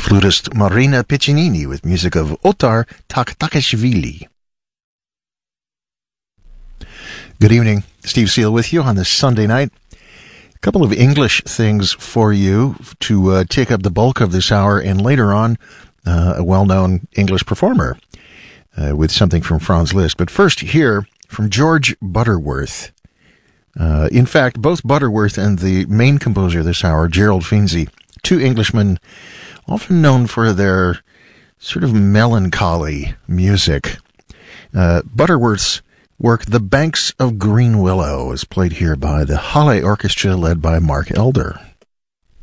flutist Marina Piccinini with music of Otar Taktakashvili. Good evening. Steve Seal with you on this Sunday night. A couple of English things for you to take up the bulk of this hour, and later on, a well-known English performer with something from Franz Liszt. But first, here from George Butterworth. In fact, both Butterworth and the main composer this hour, Gerald Finzi, two Englishmen often known for their sort of melancholy music. Butterworth's work, The Banks of Green Willow, is played here by the Halle Orchestra led by Mark Elder.